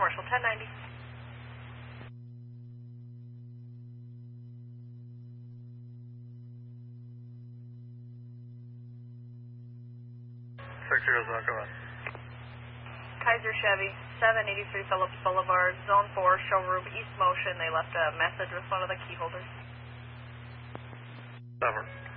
commercial 1090. Go ahead. Kaiser Chevy, 783 Phillips Boulevard, Zone 4, showroom, East Motion. They left a message with one of the key holders. Over.